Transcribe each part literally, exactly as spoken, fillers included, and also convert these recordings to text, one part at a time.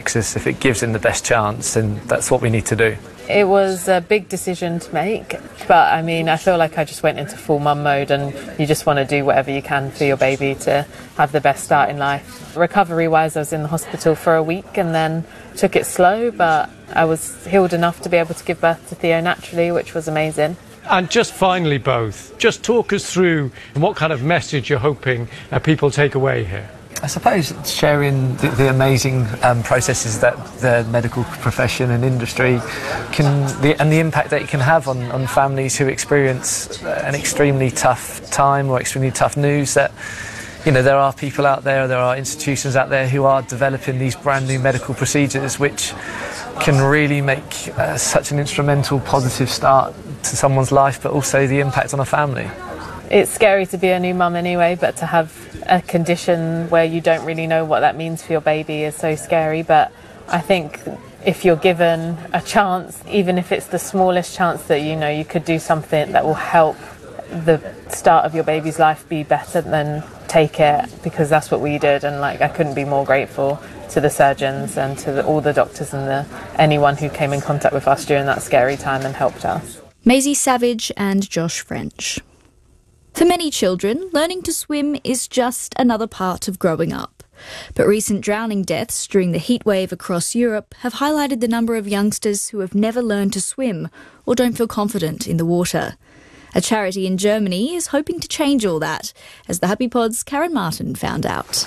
success, if it gives him the best chance, then that's what we need to do. It was a big decision to make, but I mean, I feel like I just went into full mum mode, and you just want to do whatever you can for your baby to have the best start in life. Recovery-wise, I was in the hospital for a week and then took it slow, but I was healed enough to be able to give birth to Theo naturally, which was amazing. And just finally, both, just talk us through what kind of message you're hoping uh, people take away here. I suppose sharing the, the amazing um, processes that the medical profession and industry can, the, and the impact that it can have on, on families who experience an extremely tough time or extremely tough news. That, you know, there are people out there, there are institutions out there who are developing these brand new medical procedures which can really make uh, such an instrumental, positive start to someone's life, but also the impact on a family. It's scary to be a new mum anyway, but to have a condition where you don't really know what that means for your baby is so scary. But I think if you're given a chance, even if it's the smallest chance that, you know, you could do something that will help the start of your baby's life be better, then take it, because that's what we did. And like, I couldn't be more grateful to the surgeons and to the, all the doctors and the, anyone who came in contact with us during that scary time and helped us. Maisie Savage and Josh French. For many children, learning to swim is just another part of growing up. But recent drowning deaths during the heatwave across Europe have highlighted the number of youngsters who have never learned to swim or don't feel confident in the water. A charity in Germany is hoping to change all that, as the Happy Pod's Karen Martin found out.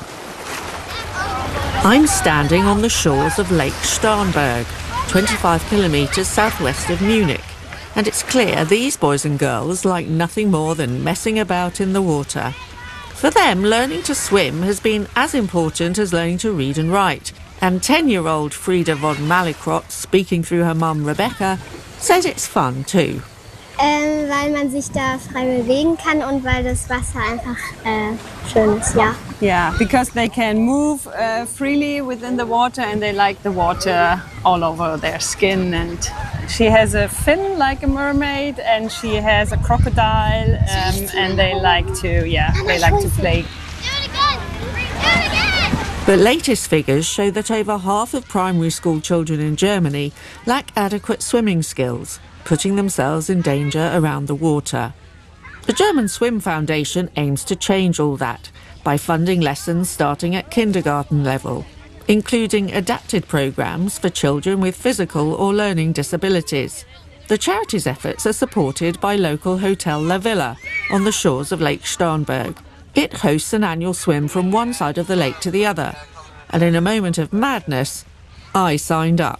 I'm standing on the shores of Lake Starnberg, twenty-five kilometres southwest of Munich. And it's clear these boys and girls like nothing more than messing about in the water. For them, learning to swim has been as important as learning to read and write. And ten-year-old Frieda von Mallinckrodt, speaking through her mum Rebecca, says it's fun too. Ähm, weil man sich da frei bewegen kann und weil das Wasser einfach äh, schön ist, ja. Yeah, because they can move uh, freely within the water and they like the water all over their skin. And she has a fin like a mermaid and she has a crocodile um, and they like to, yeah, they like to play. The latest figures show that over half of primary school children in Germany lack adequate swimming skills, putting themselves in danger around the water. The German Swim Foundation aims to change all that by funding lessons starting at kindergarten level, including adapted programmes for children with physical or learning disabilities. The charity's efforts are supported by local Hotel La Villa on the shores of Lake Starnberg. It hosts an annual swim from one side of the lake to the other, and in a moment of madness, I signed up.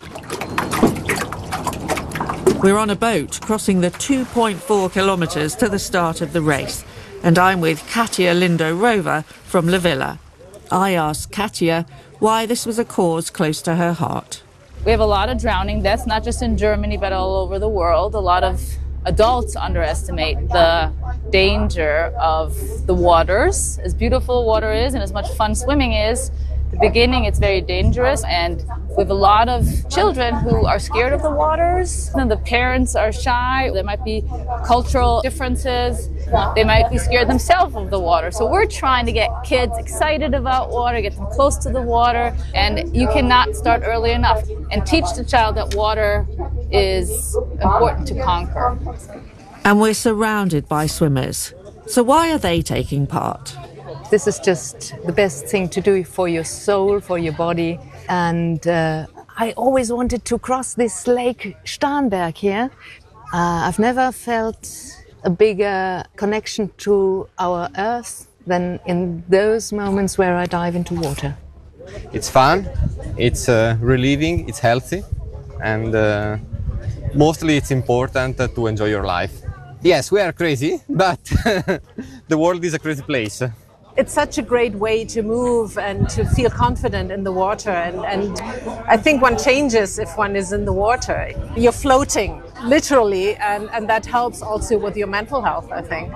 We're on a boat crossing the two point four kilometres to the start of the race, and I'm with Katja Lindo-Rover from La Villa. I asked Katja why this was a cause close to her heart. We have a lot of drowning deaths, not just in Germany, but all over the world. A lot of adults underestimate the danger of the waters. As beautiful water is and as much fun swimming is, at the beginning it's very dangerous, and we have a lot of children who are scared of the waters, and the parents are shy. There might be cultural differences. They might be scared themselves of the water. So we're trying to get kids excited about water, get them close to the water, and you cannot start early enough and teach the child that water is important to conquer. And we're surrounded by swimmers. So why are they taking part? This is just the best thing to do for your soul, for your body. And uh, I always wanted to cross this Lake Starnberg here. Uh, I've never felt a bigger connection to our Earth than in those moments where I dive into water. It's fun, it's uh, relieving, it's healthy, and uh, mostly it's important uh, to enjoy your life. Yes, we are crazy, but the world is a crazy place. It's such a great way to move and to feel confident in the water. And, and I think one changes if one is in the water. You're floating, literally, and, and that helps also with your mental health, I think.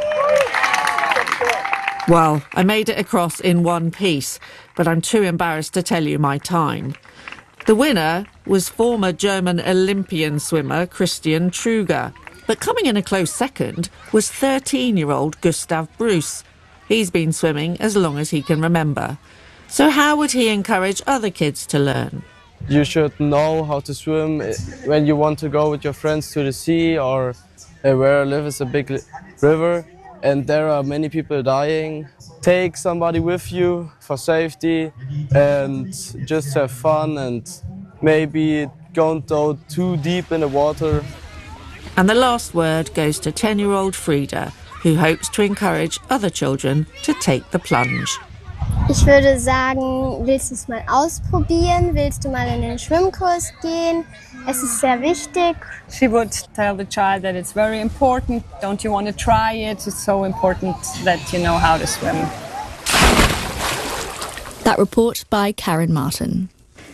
Well, I made it across in one piece, but I'm too embarrassed to tell you my time. The winner was former German Olympian swimmer Christian Truger. But coming in a close second was thirteen-year-old Gustav Bruce. He's been swimming as long as he can remember. So how would he encourage other kids to learn? You should know how to swim when you want to go with your friends to the sea, or uh, where I live is a big river and there are many people dying. Take somebody with you for safety and just have fun, and maybe don't go too deep in the water. And the last word goes to ten-year-old Frida, who hopes to encourage other children to take the plunge. Ich würde sagen, willst du es mal ausprobieren? Willst du mal in den Schwimmkurs gehen? Es ist sehr wichtig. She would tell the child that it's very important. Don't you want to try it? It's so important that you know how to swim. That report by Karen Martin.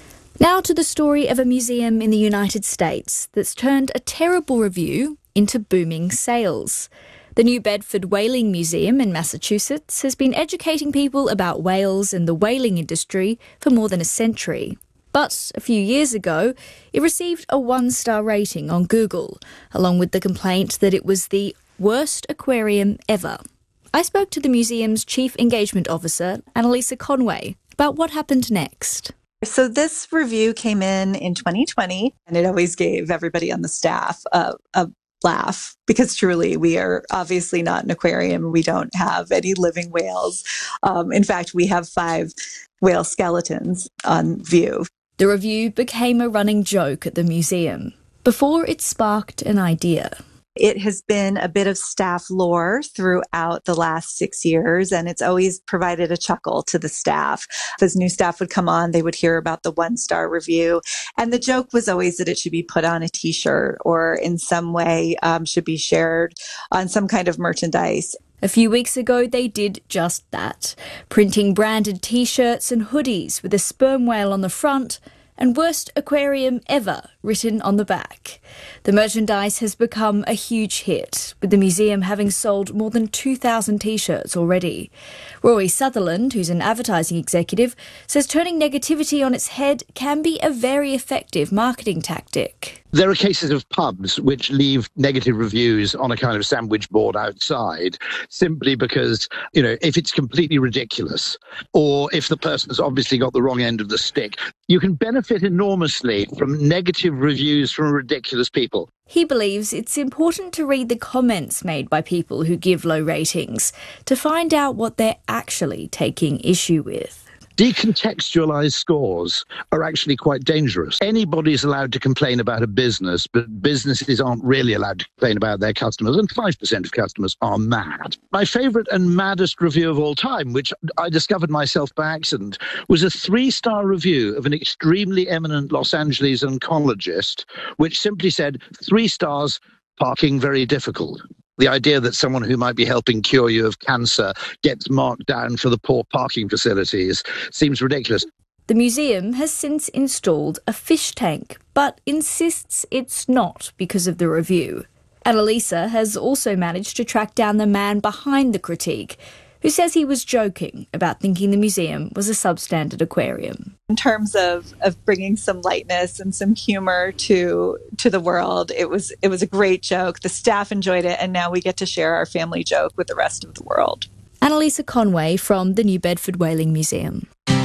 Now to the story of a museum in the United States that's turned a terrible review into booming sales. The New Bedford Whaling Museum in Massachusetts has been educating people about whales and the whaling industry for more than a century. But a few years ago, it received a one-star rating on Google, along with the complaint that it was the worst aquarium ever. I spoke to the museum's Chief Engagement Officer, Annalisa Conway, about what happened next. So this review came in in twenty twenty, and it always gave everybody on the staff a, a laugh, because truly we are obviously not an aquarium. We don't have any living whales. Um, in fact, we have five whale skeletons on view. The review became a running joke at the museum before it sparked an idea. It has been a bit of staff lore throughout the last six years, and it's always provided a chuckle to the staff. As new staff would come on, they would hear about the one-star review. And the joke was always that it should be put on a T-shirt or in some way um, should be shared on some kind of merchandise. A few weeks ago, they did just that, printing branded T-shirts and hoodies with a sperm whale on the front and worst aquarium ever written on the back. The merchandise has become a huge hit, with the museum having sold more than two thousand T-shirts already. Rory Sutherland, who's an advertising executive, says turning negativity on its head can be a very effective marketing tactic. There are cases of pubs which leave negative reviews on a kind of sandwich board outside simply because, you know, if it's completely ridiculous or if the person's obviously got the wrong end of the stick, you can benefit enormously from negative reviews from ridiculous people. He believes it's important to read the comments made by people who give low ratings to find out what they're actually taking issue with. Decontextualized scores are actually quite dangerous. Anybody's allowed to complain about a business, but businesses aren't really allowed to complain about their customers, and five percent of customers are mad. My favourite and maddest review of all time, which I discovered myself by accident, was a three-star review of an extremely eminent Los Angeles oncologist, which simply said, three stars, parking very difficult. The idea that someone who might be helping cure you of cancer gets marked down for the poor parking facilities seems ridiculous. The museum has since installed a fish tank, but insists it's not because of the review. Annalisa has also managed to track down the man behind the critique, who says he was joking about thinking the museum was a substandard aquarium. In terms of, of bringing some lightness and some humor to to the world, it was it was a great joke. The staff enjoyed it, and now we get to share our family joke with the rest of the world. Annalisa Conway from the New Bedford Whaling Museum.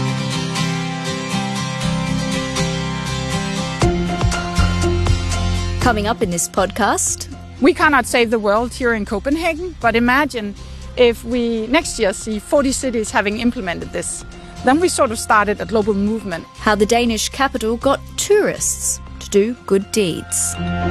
Coming up in this podcast... We cannot save the world here in Copenhagen, but imagine if we next year see forty cities having implemented this. Then we sort of started a global movement. How the Danish capital got tourists to do good deeds.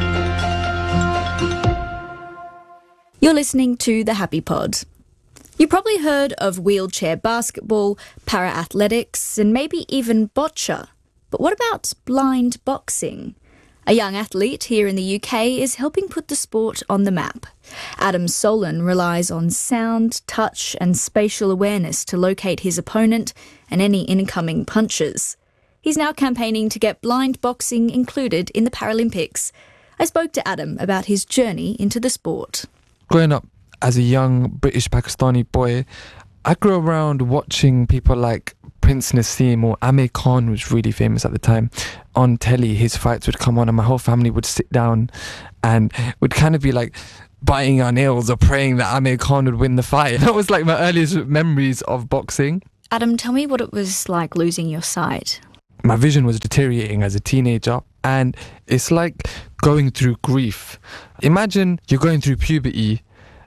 You're listening to The Happy Pod. You probably heard of wheelchair basketball, para-athletics, and maybe even bocce. But what about blind boxing? A young athlete here in the U K is helping put the sport on the map. Adam Solon relies on sound, touch and spatial awareness to locate his opponent and any incoming punches. He's now campaigning to get blind boxing included in the Paralympics. I spoke to Adam about his journey into the sport. Growing up as a young British Pakistani boy, I grew around watching people like Prince Nassim or Amir Khan, was really famous at the time. On telly, his fights would come on and my whole family would sit down and would kind of be like biting our nails or praying that Amir Khan would win the fight. That was like my earliest memories of boxing. Adam, tell me what it was like losing your sight. My vision was deteriorating as a teenager, and it's like going through grief. Imagine you're going through puberty,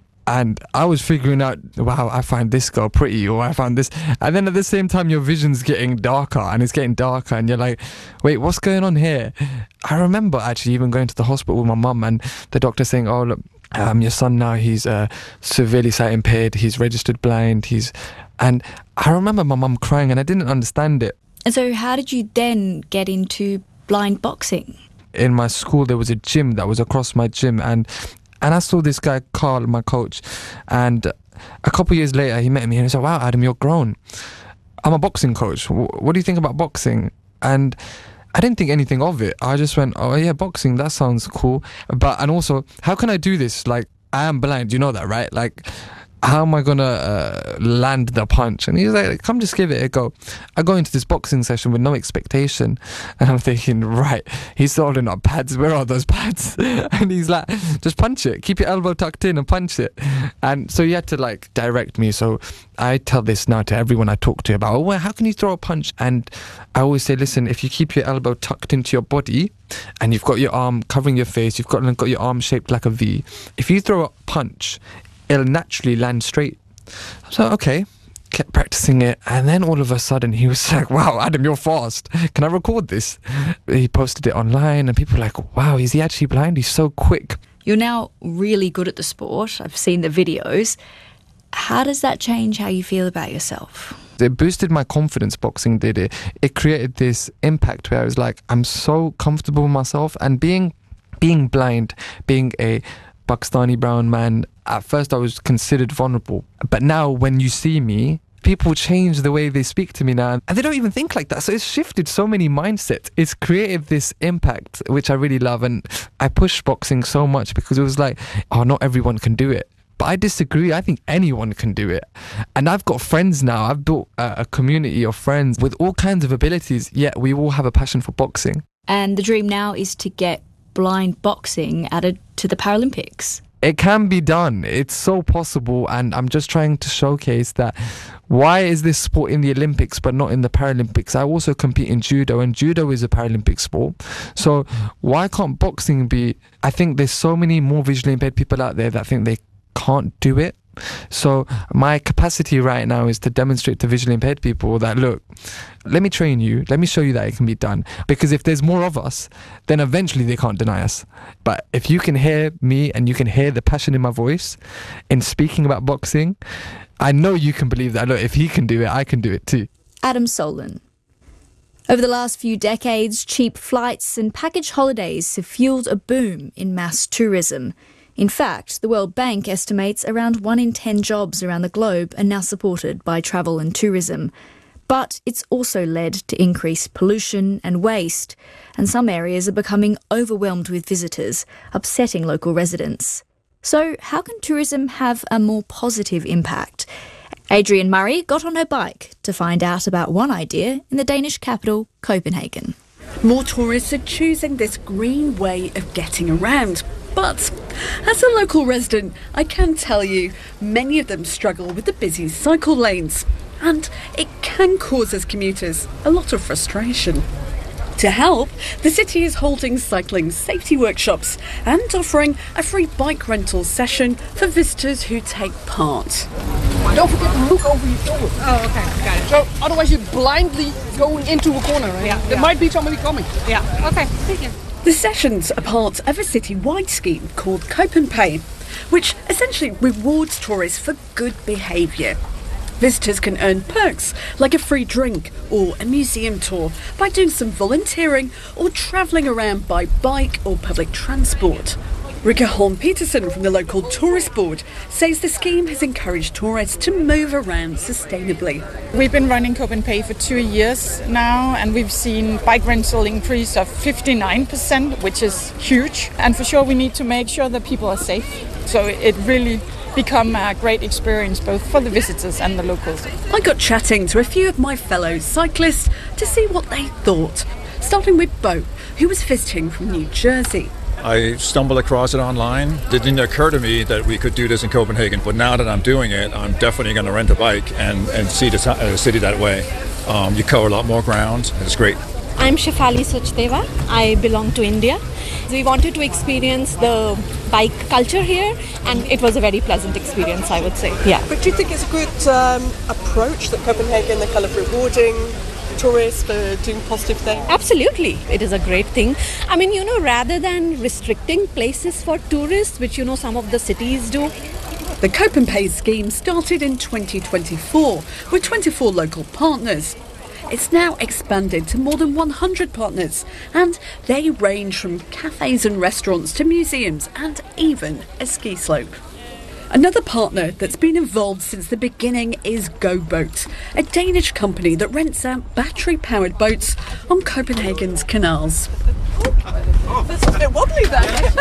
and I was figuring out, wow, I find this girl pretty, or I found this. And then at the same time, your vision's getting darker, and it's getting darker, and you're like, wait, what's going on here? I remember actually even going to the hospital with my mum, and the doctor saying, oh, look, um, your son now, he's uh, severely sight impaired, he's registered blind, he's... And I remember my mum crying, and I didn't understand it. And so how did you then get into blind boxing? In my school, there was a gym that was across my gym, and and I saw this guy, Carl, my coach, and a couple of years later, he met me, and he said, wow, Adam, you're grown. I'm a boxing coach. What do you think about boxing? And I didn't think anything of it. I just went, oh, yeah, boxing, that sounds cool. But, and also, how can I do this? Like, I am blind, you know that, right? Like, how am I going to uh, land the punch? And he's like, come just give it a go. I go into this boxing session with no expectation. And I'm thinking, right, he's holding up pads. Where are those pads? And he's like, just punch it. Keep your elbow tucked in and punch it. And so he had to like direct me. So I tell this now to everyone I talk to about, oh, well, how can you throw a punch? And I always say, listen, if you keep your elbow tucked into your body and you've got your arm covering your face, you've got, got your arm shaped like a V, if you throw a punch, it'll naturally land straight. So, okay, kept practicing it. And then all of a sudden he was like, wow, Adam, you're fast. Can I record this? He posted it online and people were like, wow, is he actually blind? He's so quick. You're now really good at the sport. I've seen the videos. How does that change how you feel about yourself? It boosted my confidence, boxing did it. It created this impact where I was like, I'm so comfortable with myself. And being being blind, being a Pakistani brown man, at first I was considered vulnerable. But now when you see me, people change the way they speak to me now. And they don't even think like that. So it's shifted so many mindsets. It's created this impact, which I really love. And I push boxing so much because it was like, oh, not everyone can do it. But I disagree. I think anyone can do it. And I've got friends now. I've built a, a community of friends with all kinds of abilities, yet we all have a passion for boxing. And the dream now is to get blind boxing added to the Paralympics. It can be done. It's so possible, and I'm just trying to showcase that. Why is this sport in the Olympics but not in the Paralympics? I also compete in judo, and judo is a Paralympic sport. So why can't boxing be? I think there's so many more visually impaired people out there that think they can't do it. So my capacity right now is to demonstrate to visually impaired people that, look, let me train you, let me show you that it can be done. Because if there's more of us, then eventually they can't deny us. But if you can hear me and you can hear the passion in my voice in speaking about boxing, I know you can believe that, look, if he can do it, I can do it too. Adam Solon. Over the last few decades, cheap flights and package holidays have fueled a boom in mass tourism. In fact, the World Bank estimates around one in ten jobs around the globe are now supported by travel and tourism. But it's also led to increased pollution and waste, and some areas are becoming overwhelmed with visitors, upsetting local residents. So how can tourism have a more positive impact? Adrian Murray got on her bike to find out about one idea in the Danish capital, Copenhagen. More tourists are choosing this green way of getting around. But as a local resident, I can tell you, many of them struggle with the busy cycle lanes. And it can cause us commuters a lot of frustration. To help, the city is holding cycling safety workshops and offering a free bike rental session for visitors who take part. Don't forget to look over your shoulder. Oh, okay, got it. So otherwise you're blindly going into a corner, right? Yeah. There yeah. might be somebody coming. Yeah, okay, thank you. The sessions are part of a city-wide scheme called CopenPay, which essentially rewards tourists for good behaviour. Visitors can earn perks like a free drink or a museum tour by doing some volunteering or travelling around by bike or public transport. Rikke Holm Peterson from the local tourist board says the scheme has encouraged tourists to move around sustainably. We've been running CopenPay for two years now, and we've seen bike rental increase of fifty-nine percent, which is huge. And for sure we need to make sure that people are safe. So it really become a great experience both for the visitors and the locals. I got chatting to a few of my fellow cyclists to see what they thought, starting with Bo, who was visiting from New Jersey. I stumbled across it online. It didn't occur to me that we could do this in Copenhagen, but now that I'm doing it, I'm definitely going to rent a bike and, and see the, uh, the city that way. Um, you cover a lot more ground. It's great. I'm Shefali Sachdeva. I belong to India. We wanted to experience the bike culture here, and it was a very pleasant experience, I would say. Yeah. But do you think it's a good um, approach that Copenhagen, they're kind of rewarding tourists for doing positive things? Absolutely. It is a great thing. I mean, you know, rather than restricting places for tourists, which, you know, some of the cities do. The Copenpay scheme started in twenty twenty-four with twenty-four local partners. It's now expanded to more than one hundred partners, and they range from cafes and restaurants to museums and even a ski slope. Another partner that's been involved since the beginning is GoBoat, a Danish company that rents out battery-powered boats on Copenhagen's canals. Oh, that's a bit wobbly there.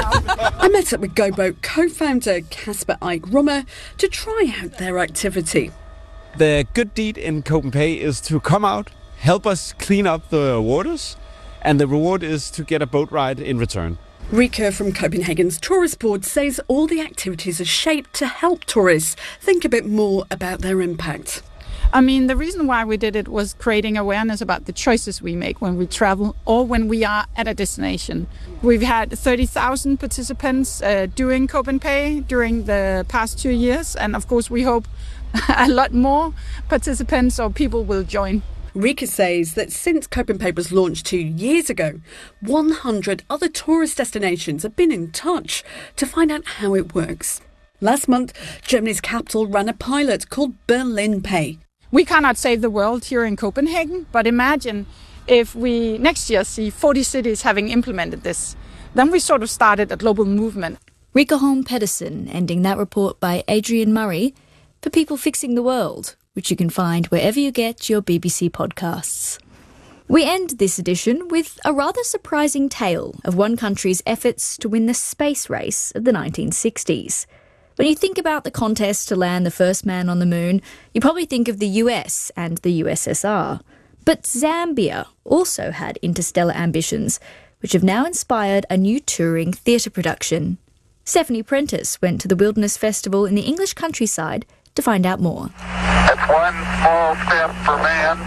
I met up with GoBoat co-founder Kasper Eik Rummer to try out their activity. The good deed in Copenhagen is to come out, help us clean up the waters, and the reward is to get a boat ride in return. Rika from Copenhagen's Tourist Board says all the activities are shaped to help tourists think a bit more about their impact. I mean, the reason why we did it was creating awareness about the choices we make when we travel or when we are at a destination. We've had thirty thousand participants uh, doing Copenhagen during the past two years, and of course we hope a lot more participants or people will join. Rika says that since Copenhagen was launched two years ago, one hundred other tourist destinations have been in touch to find out how it works. Last month, Germany's capital ran a pilot called Berlin Pay. We cannot save the world here in Copenhagen, but imagine if we next year see forty cities having implemented this. Then we sort of started a global movement. Rika Holm Pedersen ending that report by Adrian Murray for People Fixing the World, which you can find wherever you get your B B C podcasts. We end this edition with a rather surprising tale of one country's efforts to win the space race of the nineteen sixties. When you think about the contest to land the first man on the moon, you probably think of the U S and the U S S R. But Zambia also had interstellar ambitions, which have now inspired a new touring theatre production. Stephanie Prentice went to the Wilderness Festival in the English countryside to find out more. It's one small step for man,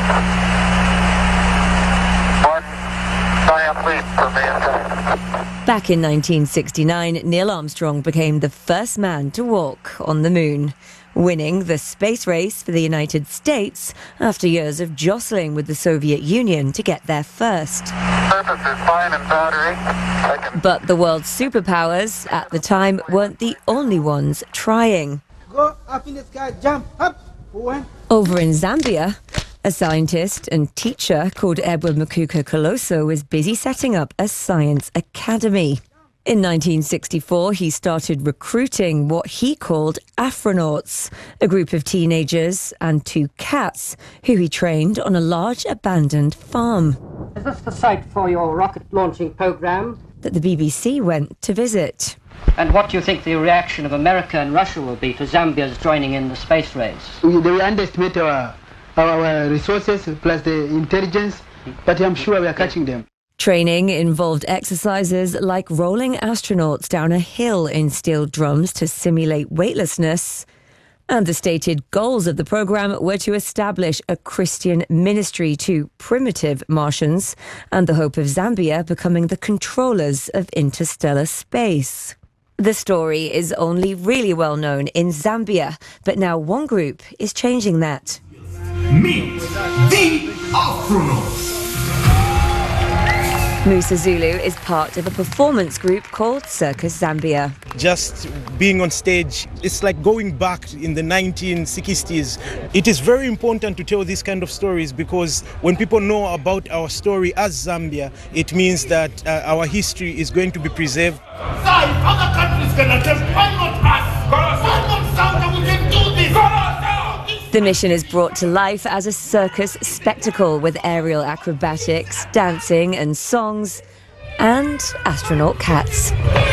one giant leap for mankind. Back in nineteen sixty-nine, Neil Armstrong became the first man to walk on the moon, winning the space race for the United States after years of jostling with the Soviet Union to get there first. Surface is fine and powdery. But the world's superpowers at the time weren't the only ones trying. Go up in the sky, jump up. One. Over in Zambia, a scientist and teacher called Edward Makuka Coloso was busy setting up a science academy. In nineteen sixty-four, he started recruiting what he called Afronauts, a group of teenagers and two cats who he trained on a large abandoned farm. Is this the site for your rocket launching program? That the B B C went to visit. And what do you think the reaction of America and Russia will be to Zambia's joining in the space race? We, they underestimate our, our resources plus the intelligence, but I'm sure we are catching them. Training involved exercises like rolling astronauts down a hill in steel drums to simulate weightlessness. And the stated goals of the programme were to establish a Christian ministry to primitive Martians and the hope of Zambia becoming the controllers of interstellar space. The story is only really well known in Zambia, but now one group is changing that. Meet the Afronauts! Musa Zulu is part of a performance group called Circus Zambia. Just being on stage, it's like going back in the nineteen sixties. It is very important to tell these kind of stories because when people know about our story as Zambia, it means that uh, our history is going to be preserved. Five other countries can attempt, why not us? Why not Zambia? We can do this! The mission is brought to life as a circus spectacle with aerial acrobatics, dancing and songs, and astronaut cats.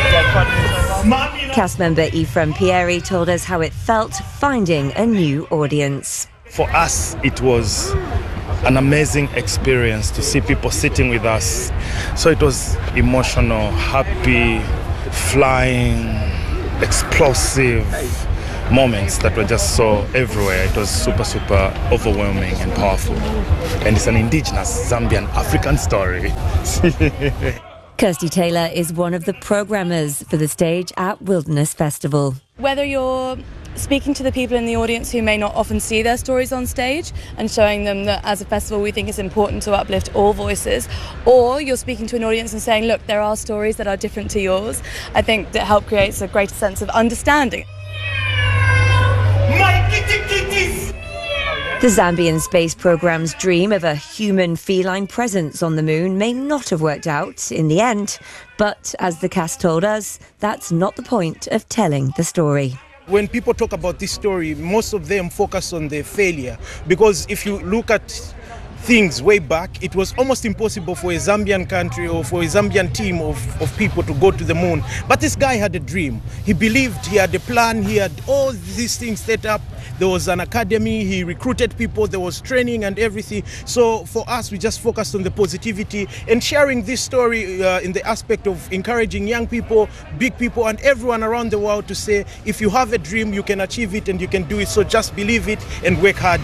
Cast member Ephraim Pieri told us how it felt finding a new audience. For us, it was an amazing experience to see people sitting with us. So it was emotional, happy, flying, explosive moments that were just so everywhere. It was super, super overwhelming and powerful. And it's an indigenous Zambian African story. Kirsty Taylor is one of the programmers for the stage at Wilderness Festival. Whether you're speaking to the people in the audience who may not often see their stories on stage and showing them that as a festival we think it's important to uplift all voices, or you're speaking to an audience and saying, look, there are stories that are different to yours, I think that help creates a greater sense of understanding. My kitty kitties! The Zambian space programme's dream of a human feline presence on the moon may not have worked out in the end, but as the cast told us, that's not the point of telling the story. When people talk about this story, most of them focus on the failure, because if you look at things way back, it was almost impossible for a Zambian country or for a Zambian team of, of people to go to the moon. But this guy had a dream. He believed, he had a plan, he had all these things set up. There was an academy, he recruited people, there was training and everything. So for us, we just focused on the positivity and sharing this story uh, in the aspect of encouraging young people, big people, and everyone around the world to say, if you have a dream, you can achieve it and you can do it. So just believe it and work hard.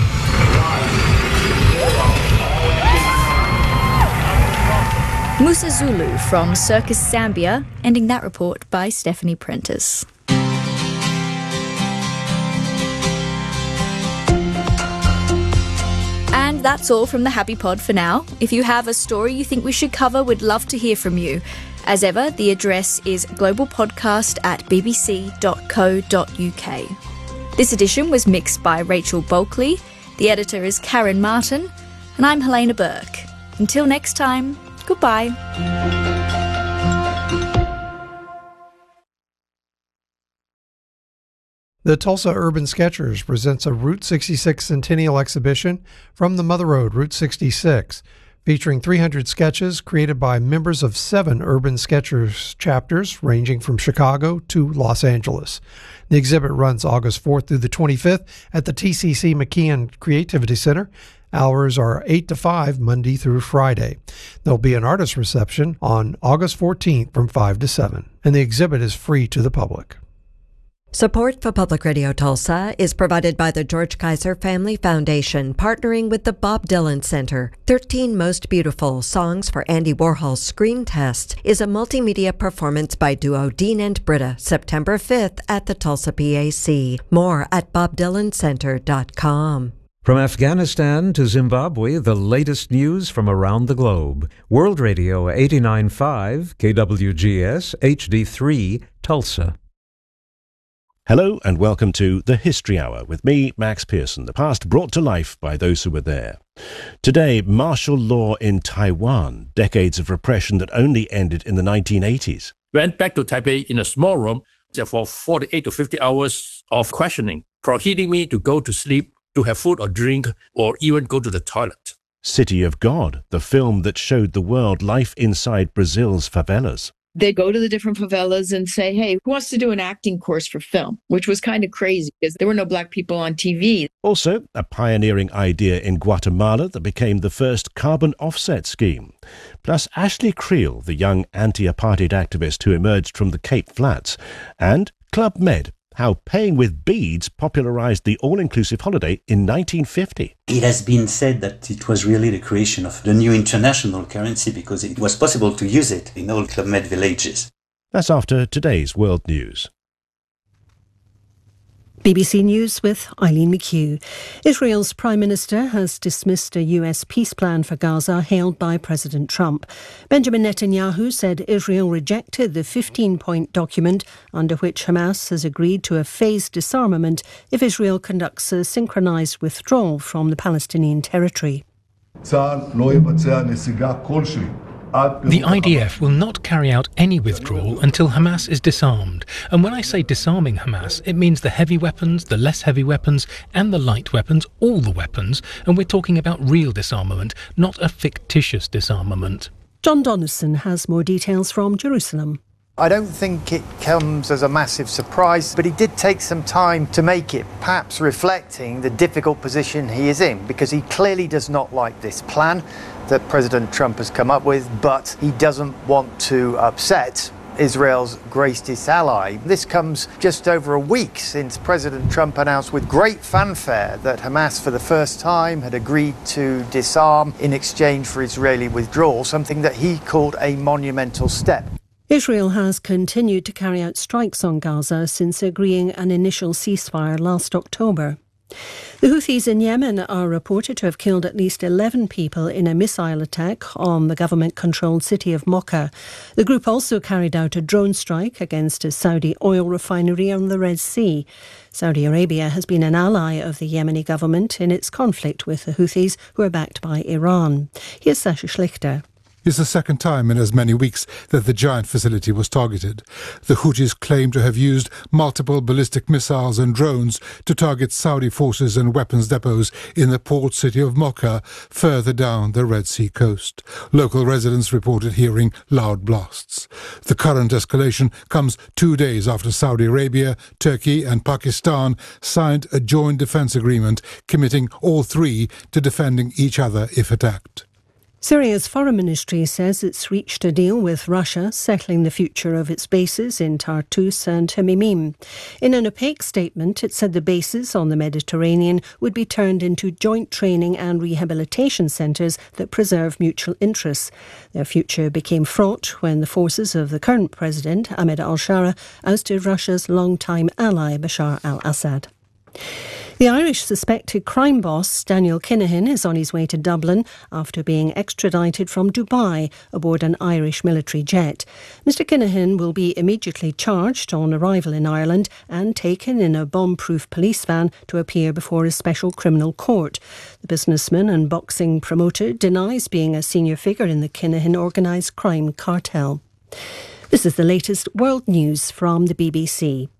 Musa Zulu from Circus Zambia, ending that report by Stephanie Prentice. And that's all from the Happy Pod for now. If you have a story you think we should cover, we'd love to hear from you. As ever, the address is globalpodcast at b b c dot co dot u k. This edition was mixed by Rachel Bulkley, the editor is Karen Martin, and I'm Helena Burke. Until next time, goodbye. The Tulsa Urban Sketchers presents a Route sixty-six Centennial exhibition from the Mother Road, Route sixty-six, featuring three hundred sketches created by members of seven Urban Sketchers chapters ranging from Chicago to Los Angeles. The exhibit runs August fourth through the twenty-fifth at the T C C McKeon Creativity Center. Hours are eight to five, Monday through Friday. There'll be an artist reception on August fourteenth from five to seven, and the exhibit is free to the public. Support for Public Radio Tulsa is provided by the George Kaiser Family Foundation, partnering with the Bob Dylan Center. thirteen Most Beautiful Songs for Andy Warhol's Screen Test is a multimedia performance by duo Dean and Britta, September fifth at the Tulsa P A C. More at bob dylan center dot com. From Afghanistan to Zimbabwe, the latest news from around the globe. World Radio eighty-nine point five, K W G S, H D three, Tulsa. Hello and welcome to The History Hour with me, Max Pearson, the past brought to life by those who were there. Today, martial law in Taiwan, decades of repression that only ended in the nineteen eighties. Went back to Taipei in a small room for forty-eight to fifty hours of questioning, prohibiting me to go to sleep, to have food or drink, or even go to the toilet. City of God, the film that showed the world life inside Brazil's favelas. They go to the different favelas and say, hey, who wants to do an acting course for film? Which was kind of crazy because there were no black people on T V. Also, a pioneering idea in Guatemala that became the first carbon offset scheme. Plus Ashley Creel, the young anti-apartheid activist who emerged from the Cape Flats. And Club Med, how paying with beads popularized the all-inclusive holiday in nineteen fifty. It has been said that it was really the creation of the new international currency because it was possible to use it in all Club Med villages. That's after today's world news. B B C News with Eileen McHugh. Israel's Prime Minister has dismissed a U S peace plan for Gaza hailed by President Trump. Benjamin Netanyahu said Israel rejected the fifteen-point document under which Hamas has agreed to a phased disarmament if Israel conducts a synchronized withdrawal from the Palestinian territory. The I D F will not carry out any withdrawal until Hamas is disarmed. And when I say disarming Hamas, it means the heavy weapons, the less heavy weapons, and the light weapons, all the weapons. And we're talking about real disarmament, not a fictitious disarmament. John Donaldson has more details from Jerusalem. I don't think it comes as a massive surprise, but he did take some time to make it, perhaps reflecting the difficult position he is in, because he clearly does not like this plan that President Trump has come up with, but he doesn't want to upset Israel's greatest ally. This comes just over a week since President Trump announced with great fanfare that Hamas for the first time had agreed to disarm in exchange for Israeli withdrawal, something that he called a monumental step. Israel has continued to carry out strikes on Gaza since agreeing an initial ceasefire last October. The Houthis in Yemen are reported to have killed at least eleven people in a missile attack on the government-controlled city of Mocha. The group also carried out a drone strike against a Saudi oil refinery on the Red Sea. Saudi Arabia has been an ally of the Yemeni government in its conflict with the Houthis, who are backed by Iran. Here's Sasha Schlichter. It's the second time in as many weeks that the giant facility was targeted. The Houthis claim to have used multiple ballistic missiles and drones to target Saudi forces and weapons depots in the port city of Mocha, further down the Red Sea coast. Local residents reported hearing loud blasts. The current escalation comes two days after Saudi Arabia, Turkey and Pakistan signed a joint defence agreement committing all three to defending each other if attacked. Syria's foreign ministry says it's reached a deal with Russia settling the future of its bases in Tartus and Hmeimim. In an opaque statement, it said the bases on the Mediterranean would be turned into joint training and rehabilitation centres that preserve mutual interests. Their future became fraught when the forces of the current president, Ahmed al-Shara, ousted Russia's longtime ally, Bashar al-Assad. The Irish suspected crime boss Daniel Kinahan is on his way to Dublin after being extradited from Dubai aboard an Irish military jet. Mister Kinahan will be immediately charged on arrival in Ireland and taken in a bomb-proof police van to appear before a special criminal court. The businessman and boxing promoter denies being a senior figure in the Kinahan organised crime cartel. This is the latest world news from the B B C.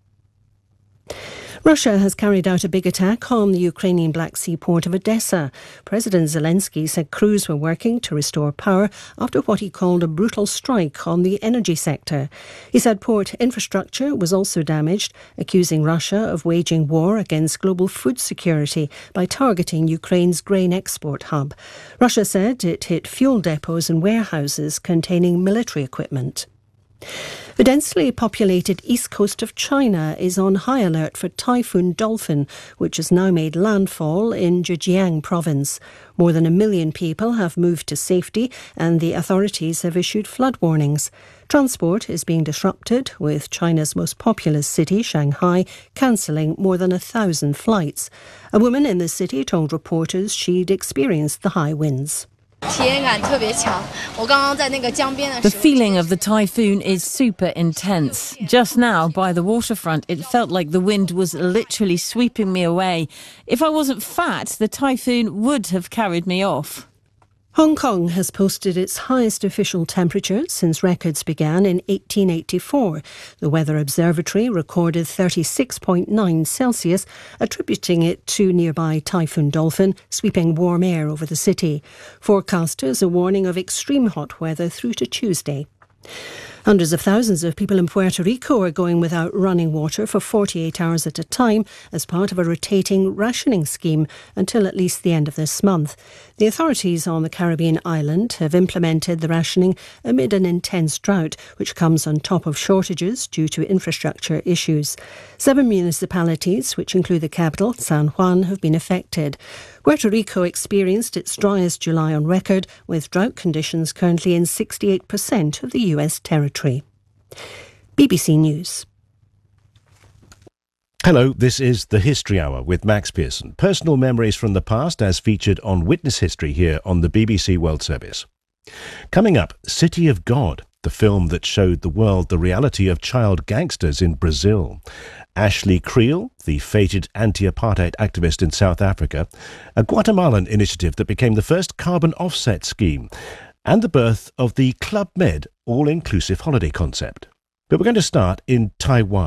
Russia has carried out a big attack on the Ukrainian Black Sea port of Odessa. President Zelensky said crews were working to restore power after what he called a brutal strike on the energy sector. He said port infrastructure was also damaged, accusing Russia of waging war against global food security by targeting Ukraine's grain export hub. Russia said it hit fuel depots and warehouses containing military equipment. The densely populated east coast of China is on high alert for Typhoon Dolphin, which has now made landfall in Zhejiang province. More than a million people have moved to safety and the authorities have issued flood warnings. Transport is being disrupted, with China's most populous city, Shanghai, cancelling more than a thousand flights. A woman in the city told reporters she'd experienced the high winds. The feeling of the typhoon is super intense. Just now, by the waterfront, it felt like the wind was literally sweeping me away. If I wasn't fat, the typhoon would have carried me off. Hong Kong has posted its highest official temperature since records began in eighteen eighty-four. The Weather Observatory recorded thirty-six point nine Celsius, attributing it to nearby Typhoon Dolphin sweeping warm air over the city. Forecasters are warning of extreme hot weather through to Tuesday. Hundreds of thousands of people in Puerto Rico are going without running water for forty-eight hours at a time as part of a rotating rationing scheme until at least the end of this month. The authorities on the Caribbean island have implemented the rationing amid an intense drought, which comes on top of shortages due to infrastructure issues. Seven municipalities, which include the capital, San Juan, have been affected. Puerto Rico experienced its driest July on record, with drought conditions currently in sixty-eight percent of the U S territory. B B C News. Hello, this is The History Hour with Max Pearson. Personal memories from the past as featured on Witness History here on the B B C World Service. Coming up, City of God, the film that showed the world the reality of child gangsters in Brazil. Ashley Creel, the fated anti-apartheid activist in South Africa, a Guatemalan initiative that became the first carbon offset scheme, and the birth of the Club Med all-inclusive holiday concept. But we're going to start in Taiwan.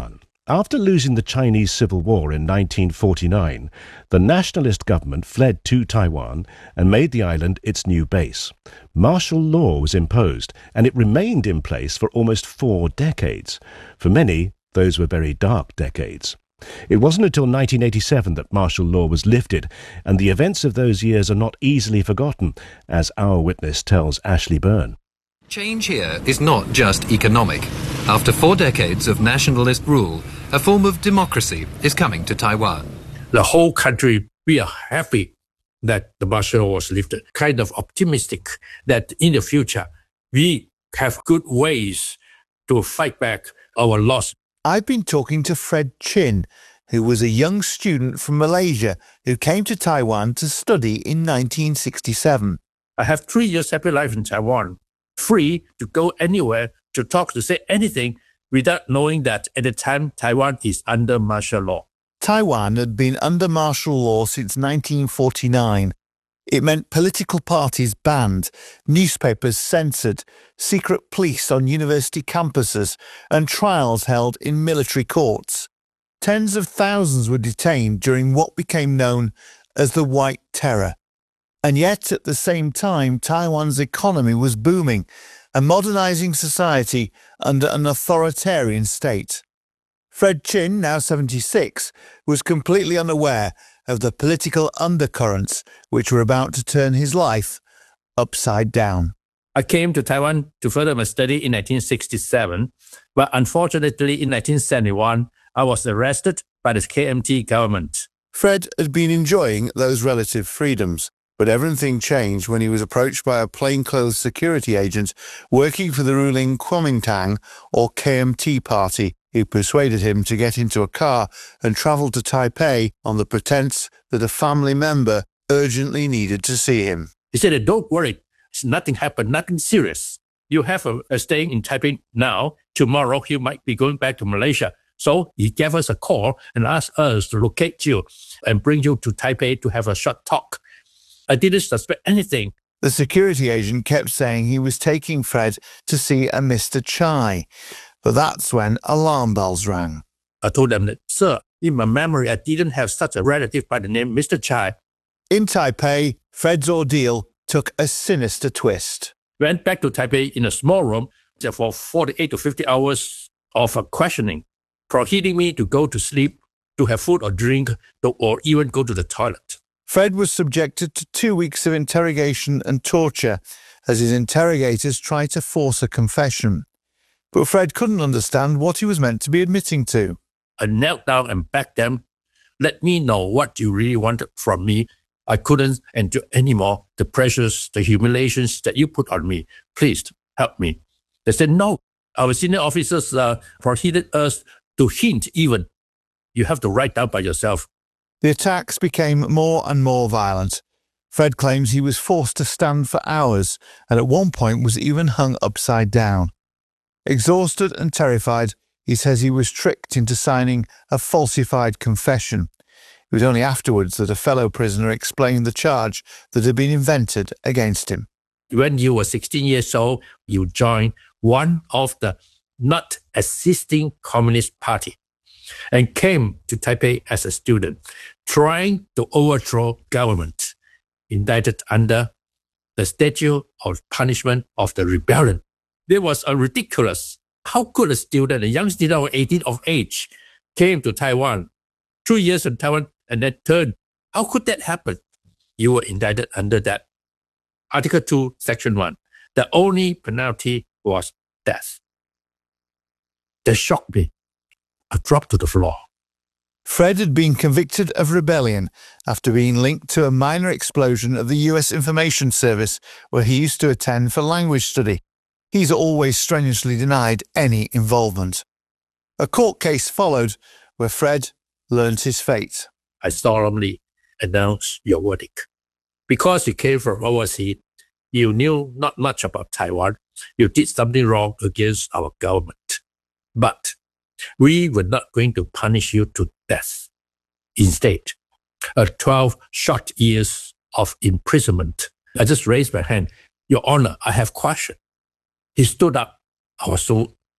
After losing the Chinese Civil War in nineteen forty-nine, the nationalist government fled to Taiwan and made the island its new base. Martial law was imposed, and it remained in place for almost four decades. For many, those were very dark decades. It wasn't until nineteen eighty-seven that martial law was lifted, and the events of those years are not easily forgotten, as our witness tells Ashley Byrne. Change here is not just economic. After four decades of nationalist rule, a form of democracy is coming to Taiwan. The whole country, we are happy that the martial law was lifted, kind of optimistic that in the future we have good ways to fight back our loss. I've been talking to Fred Chin, who was a young student from Malaysia who came to Taiwan to study in nineteen sixty-seven. I have three years happy life in Taiwan, free to go anywhere, to talk, to say anything, without knowing that at the time Taiwan is under martial law. Taiwan had been under martial law since nineteen forty-nine. It meant political parties banned, newspapers censored, secret police on university campuses, and trials held in military courts. Tens of thousands were detained during what became known as the White Terror. And yet, at the same time, Taiwan's economy was booming, a modernising society under an authoritarian state. Fred Chin, now seventy-six, was completely unaware of the political undercurrents which were about to turn his life upside down. I came to Taiwan to further my study in nineteen sixty-seven, but unfortunately in nineteen seventy-one, I was arrested by the K M T government. Fred had been enjoying those relative freedoms, but everything changed when he was approached by a plainclothes security agent working for the ruling Kuomintang or K M T party, who persuaded him to get into a car and travel to Taipei on the pretense that a family member urgently needed to see him. He said, don't worry, nothing happened, nothing serious. You have a, a staying in Taipei now. Tomorrow you might be going back to Malaysia. So he gave us a call and asked us to locate you and bring you to Taipei to have a short talk. I didn't suspect anything. The security agent kept saying he was taking Fred to see a Mister Chai, but that's when alarm bells rang. I told them that, sir, in my memory, I didn't have such a relative by the name Mister Chai. In Taipei, Fred's ordeal took a sinister twist. Went back to Taipei in a small room for forty-eight to fifty hours of questioning, prohibiting me to go to sleep, to have food or drink, or even go to the toilet. Fred was subjected to two weeks of interrogation and torture as his interrogators tried to force a confession. But Fred couldn't understand what he was meant to be admitting to. I knelt down and begged them, let me know what you really wanted from me. I couldn't endure anymore the pressures, the humiliations that you put on me. Please help me. They said, no, our senior officers uh, prohibited us to hint even. You have to write down by yourself. The attacks became more and more violent. Fred claims he was forced to stand for hours and at one point was even hung upside down. Exhausted and terrified, he says he was tricked into signing a falsified confession. It was only afterwards that a fellow prisoner explained the charge that had been invented against him. When you were sixteen years old, you joined one of the not existing Communist Party and came to Taipei as a student, trying to overthrow government, indicted under the statute of punishment of the rebellion. It was a ridiculous. How could a student, a young student of eighteen of age, came to Taiwan, two years in Taiwan, and then turned? How could that happen? You were indicted under that. Article two, Section one. The only penalty was death. That shocked me. I dropped to the floor. Fred had been convicted of rebellion after being linked to a minor explosion of the U S Information Service where he used to attend for language study. He's always strenuously denied any involvement. A court case followed where Fred learned his fate. I solemnly announce your verdict. Because you came from overseas, you knew not much about Taiwan. You did something wrong against our government. But we were not going to punish you to death. Instead, a twelve short years of imprisonment. I just raised my hand. Your Honor, I have question. He stood up. I was so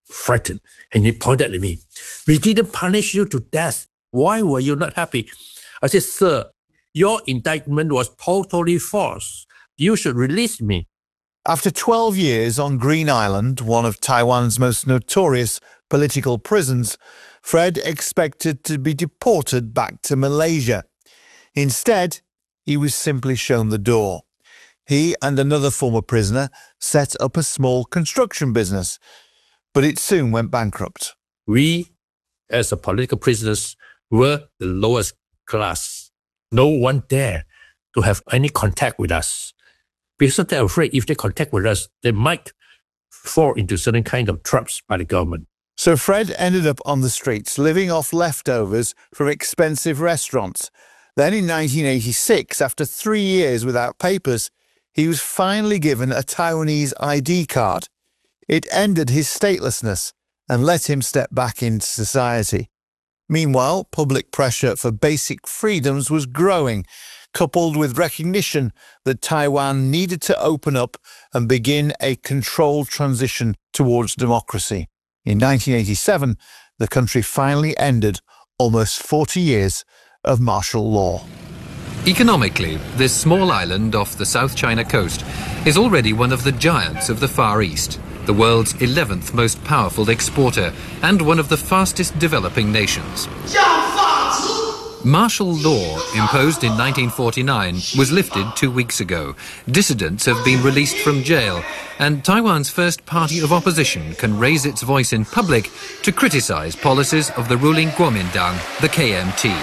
frightened, and he pointed at me. We didn't punish you to death. Why were you not happy? I said, sir, your indictment was totally false. You should release me. After twelve years on Green Island, one of Taiwan's most notorious political prisons, Fred expected to be deported back to Malaysia. Instead, he was simply shown the door. He and another former prisoner set up a small construction business, but it soon went bankrupt. We, as a political prisoners, were the lowest class. No one dared to have any contact with us, because they're afraid if they contact with us, they might fall into certain kind of traps by the government. So Fred ended up on the streets, living off leftovers from expensive restaurants. Then in nineteen eighty-six, after three years without papers, he was finally given a Taiwanese I D card. It ended his statelessness and let him step back into society. Meanwhile, public pressure for basic freedoms was growing, coupled with recognition that Taiwan needed to open up and begin a controlled transition towards democracy. In nineteen eighty-seven, the country finally ended almost forty years of martial law. Economically, this small island off the South China coast is already one of the giants of the Far East, the world's eleventh most powerful exporter and one of the fastest developing nations. Martial law, imposed in nineteen forty-nine, was lifted two weeks ago. Dissidents have been released from jail, and Taiwan's first party of opposition can raise its voice in public to criticize policies of the ruling Kuomintang, the K M T.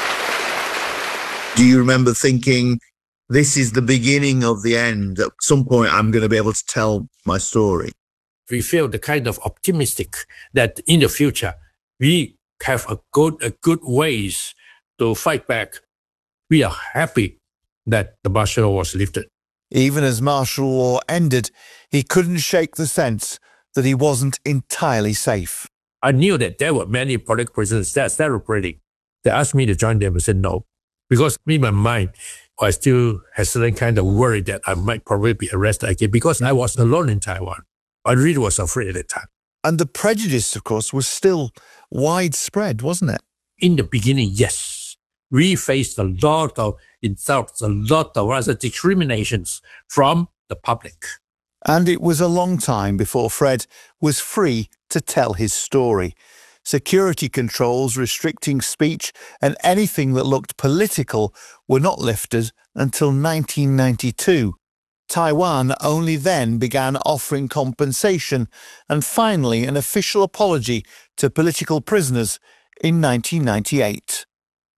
Do you remember thinking, this is the beginning of the end? At some point, I'm going to be able to tell my story. We feel the kind of optimistic that in the future, we have a good, a good ways to fight back. We are happy that the martial law was lifted. Even as martial law ended, he couldn't shake the sense that he wasn't entirely safe. I knew that there were many political prisoners that are celebrating. They asked me to join them. I said no. Because in my mind, I still had certain kind of worry that I might probably be arrested again because I was alone in Taiwan. I really was afraid at the time. And the prejudice, of course, was still widespread, wasn't it? In the beginning, yes. We faced a lot of insults, a lot of other discriminations from the public. And it was a long time before Fred was free to tell his story. Security controls restricting speech and anything that looked political were not lifted until nineteen ninety-two. Taiwan only then began offering compensation and finally an official apology to political prisoners in nineteen ninety-eight.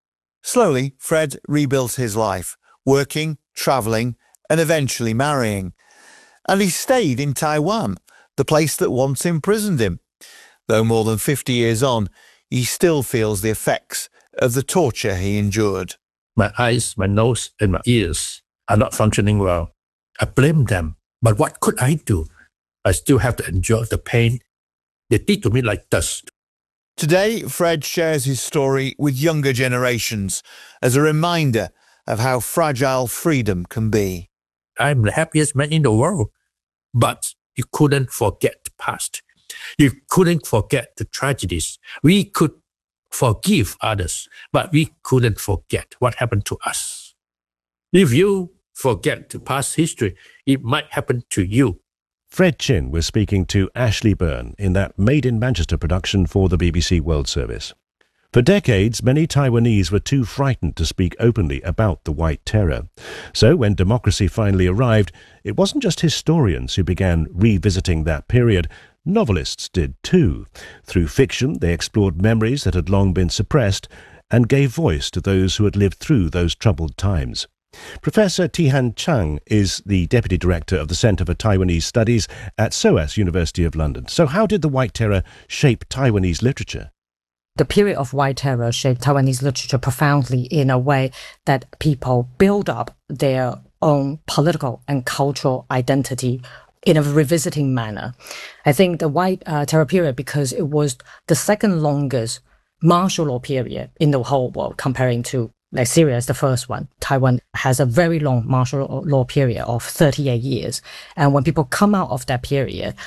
Slowly, Fred rebuilt his life, working, travelling and eventually marrying. And he stayed in Taiwan, the place that once imprisoned him. Though more than fifty years on, he still feels the effects of the torture he endured. My eyes, my nose, and my ears are not functioning well. I blame them. But what could I do? I still have to endure the pain. They did to me like dust. Today, Fred shares his story with younger generations as a reminder of how fragile freedom can be. I'm the happiest man in the world. But you couldn't forget the past. You couldn't forget the tragedies. We could forgive others, but we couldn't forget what happened to us. If you forget the past history, it might happen to you. Fred Chin was speaking to Ashley Byrne in that Made in Manchester production for the B B C World Service. For decades, many Taiwanese were too frightened to speak openly about the White Terror. So when democracy finally arrived, it wasn't just historians who began revisiting that period. Novelists did too. Through fiction, they explored memories that had long been suppressed and gave voice to those who had lived through those troubled times. Professor Tihan Chang is the Deputy Director of the Centre for Taiwanese Studies at SOAS University of London. So how did the White Terror shape Taiwanese literature? The period of White Terror shaped Taiwanese literature profoundly in a way that people build up their own political and cultural identity in a revisiting manner. I think the White uh, Terror period, because it was the second longest martial law period in the whole world, comparing to like Syria is the first one. Taiwan has a very long martial law period of thirty-eight years. And when people come out of that period,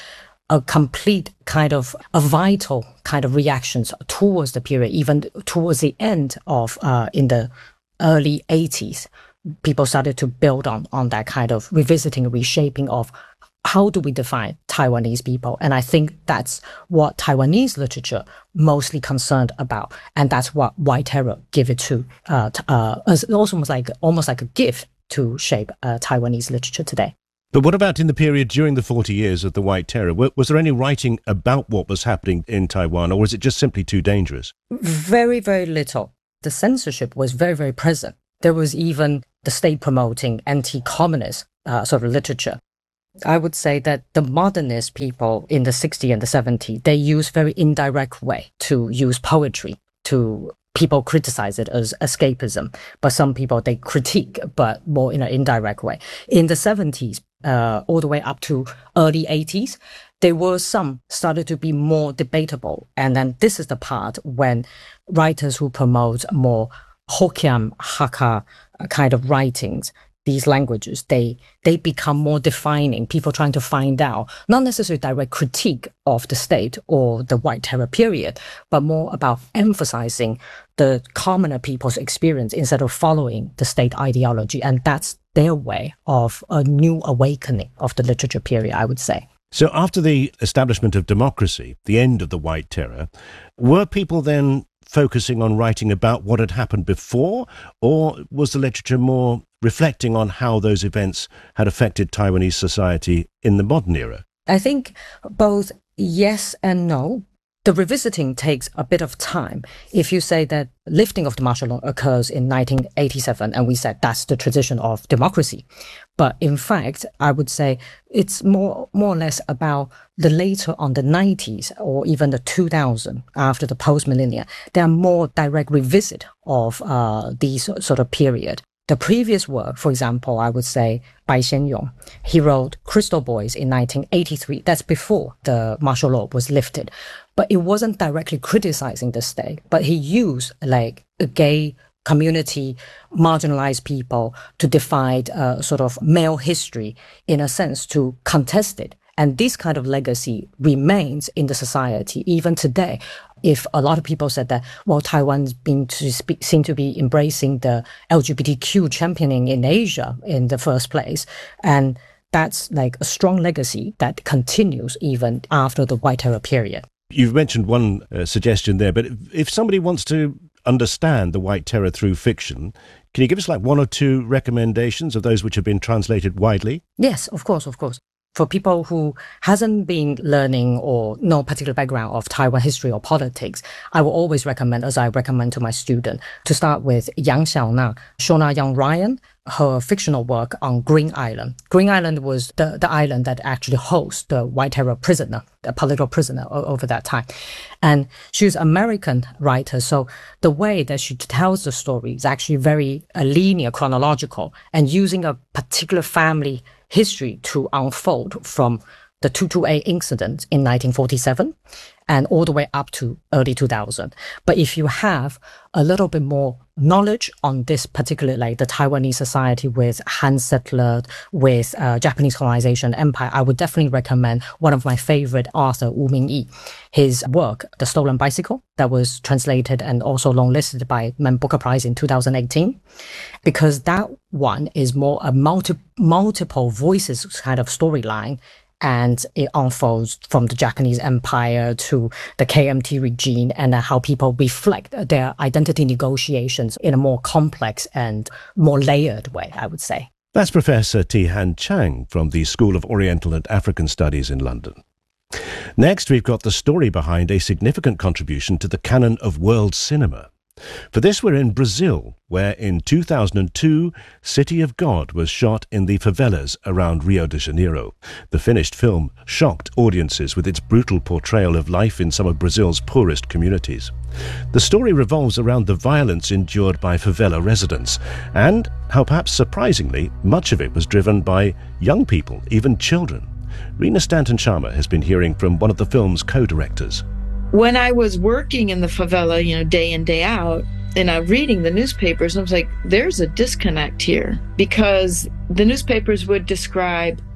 a complete kind of a vital kind of reactions towards the period, even towards the end of uh, in the early eighties. People started to build on on that kind of revisiting, reshaping of how do we define Taiwanese people? And I think that's what Taiwanese literature mostly concerned about, and that's what White Terror gave it to. Uh, uh, it's almost like almost like a gift to shape uh, Taiwanese literature today. But what about in the period during the forty years of the White Terror? Was there any writing about what was happening in Taiwan, or was it just simply too dangerous? Very, very little. The censorship was very, very present. There was even the state promoting anti-communist uh, sort of literature. I would say that the modernist people in the sixties and the seventies, they use very indirect way to use poetry to people criticize it as escapism, but some people, they critique, but more in an indirect way. In the seventies, uh, all the way up to early eighties, there were some started to be more debatable. And then this is the part when writers who promote more Hokkien, Hakka kind of writings, these languages, they they become more defining. People trying to find out, not necessarily direct critique of the state or the White Terror period, but more about emphasizing the commoner people's experience instead of following the state ideology. And that's their way of a new awakening of the literature period, I would say. So after the establishment of democracy, the end of the White Terror, were people then focusing on writing about what had happened before, or was the literature more reflecting on how those events had affected Taiwanese society in the modern era? I think both yes and no. The revisiting takes a bit of time. If you say that lifting of the martial law occurs in nineteen eighty-seven, and we said that's the transition of democracy. But in fact, I would say it's more, more or less about the later on the nineties or even the two thousand after the post-millennia. There are more direct revisit of uh, these sort of period. The previous work, for example, I would say Bai Xianyong, he wrote Crystal Boys in nineteen eighty-three. That's before the martial law was lifted. But it wasn't directly criticizing the state, but he used like a gay community, marginalized people to define uh, sort of male history in a sense to contest it. And this kind of legacy remains in the society even today. If a lot of people said that, well, Taiwan's been to speak, seem to be embracing the L G B T Q championing in Asia in the first place. And that's like a strong legacy that continues even after the White Terror period. You've mentioned one uh, suggestion there, but if somebody wants to understand the White Terror through fiction, can you give us like one or two recommendations of those which have been translated widely? Yes, of course, of course. For people who hasn't been learning or no particular background of Taiwan history or politics, I will always recommend, as I recommend to my student, to start with Yang Xiaona, Shona Young Ryan, her fictional work on Green Island. Green Island was the, the island that actually hosts the White Terror prisoner, a political prisoner o- over that time. And she's an American writer, so the way that she tells the story is actually very uh, linear, chronological, and using a particular family history to unfold from the two twenty-eight incident in nineteen forty-seven and all the way up to early two thousand. But if you have a little bit more knowledge on this particular, like the Taiwanese society with Han settler, with uh, Japanese colonization empire, I would definitely recommend one of my favorite author, Wu Mingyi. His work, The Stolen Bicycle, that was translated and also longlisted by Man Booker Prize in two thousand eighteen, because that one is more a multi, multiple voices kind of storyline. And it unfolds from the Japanese empire to the K M T regime and how people reflect their identity negotiations in a more complex and more layered way, I would say. That's Professor Ti-Han Chang from the School of Oriental and African Studies in London. Next, we've got the story behind a significant contribution to the canon of world cinema. For this, we're in Brazil, where in two thousand two, City of God was shot in the favelas around Rio de Janeiro. The finished film shocked audiences with its brutal portrayal of life in some of Brazil's poorest communities. The story revolves around the violence endured by favela residents, and how perhaps surprisingly, much of it was driven by young people, even children. Rena Stanton-Sharma has been hearing from one of the film's co-directors. When I was working in the favela, you know, day in, day out, and I'm reading the newspapers, I was like, there's a disconnect here, because the newspapers would describe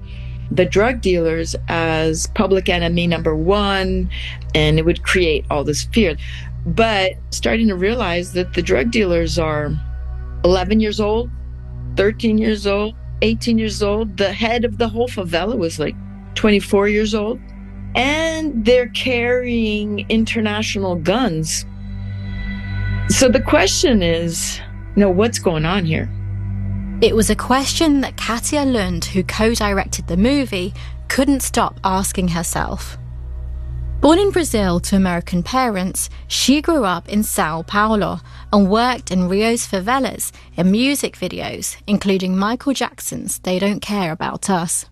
the drug dealers as public enemy number one, and it would create all this fear. But starting to realize that the drug dealers are eleven years old, thirteen years old, eighteen years old. The head of the whole favela was like twenty-four years old. And they're carrying international guns. So the question is, you know, what's going on here? It was a question that Katia Lund, who co-directed the movie, couldn't stop asking herself. Born in Brazil to American parents, she grew up in Sao Paulo and worked in Rio's favelas in music videos, including Michael Jackson's They Don't Care About Us.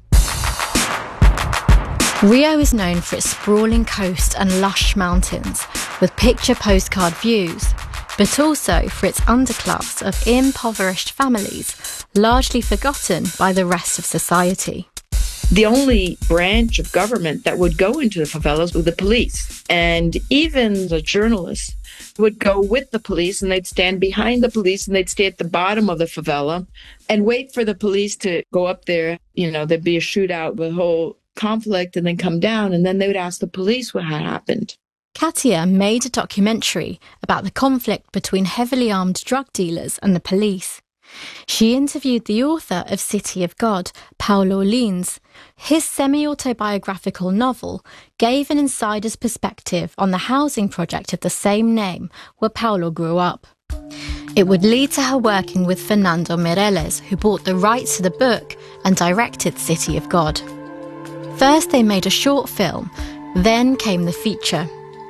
Rio is known for its sprawling coast and lush mountains, with picture postcard views, but also for its underclass of impoverished families, largely forgotten by the rest of society. The only branch of government that would go into the favelas was the police. And even the journalists would go with the police, and they'd stand behind the police, and they'd stay at the bottom of the favela and wait for the police to go up there. You know, there'd be a shootout, the whole conflict, and then come down, and then they would ask the police what had happened. Katia made a documentary about the conflict between heavily armed drug dealers and the police. She interviewed the author of City of God, Paulo Lins. His semi-autobiographical novel gave an insider's perspective on the housing project of the same name where Paulo grew up. It would lead to her working with Fernando Meirelles, who bought the rights to the book and directed City of God. First they made a short film, then came the feature.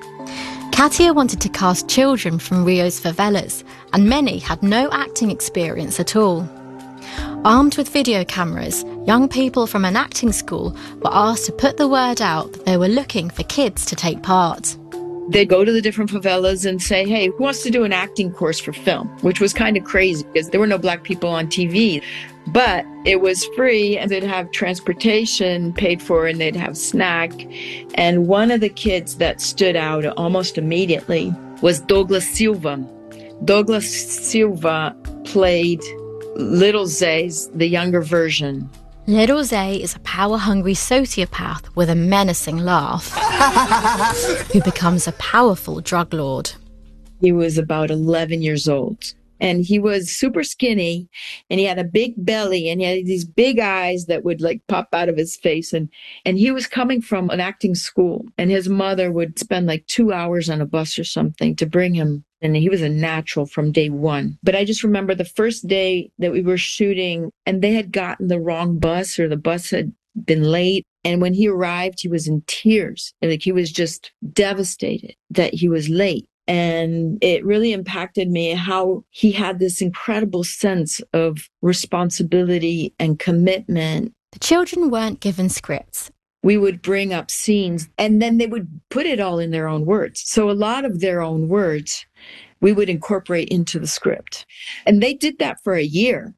Katia wanted to cast children from Rio's favelas, and many had no acting experience at all. Armed with video cameras, young people from an acting school were asked to put the word out that they were looking for kids to take part. They'd go to the different favelas and say, hey, who wants to do an acting course for film? Which was kind of crazy because there were no black people on T V. But it was free, and they'd have transportation paid for, and they'd have snack. And one of the kids that stood out almost immediately was Douglas Silva. Douglas Silva played Little Zay's, the younger version. Little Zay is a power-hungry sociopath with a menacing laugh, who becomes a powerful drug lord. He was about eleven years old. And he was super skinny, and he had a big belly, and he had these big eyes that would like pop out of his face. And, and he was coming from an acting school, and his mother would spend like two hours on a bus or something to bring him. And he was a natural from day one. But I just remember the first day that we were shooting, and they had gotten the wrong bus, or the bus had been late. And when he arrived, he was in tears. Like, he was just devastated that he was late. And it really impacted me how he had this incredible sense of responsibility and commitment. The children weren't given scripts. We would bring up scenes, and then they would put it all in their own words. So a lot of their own words we would incorporate into the script. And they did that for a year.